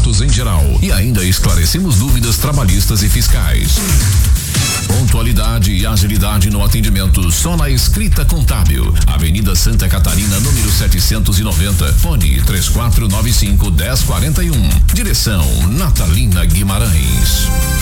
contratos em geral e ainda esclarecemos dúvidas trabalhistas e fiscais. Pontualidade e agilidade no atendimento só na Escrita Contábil. Avenida Santa Catarina, número 790, fone 3495-1041. Direção Natalina Guimarães.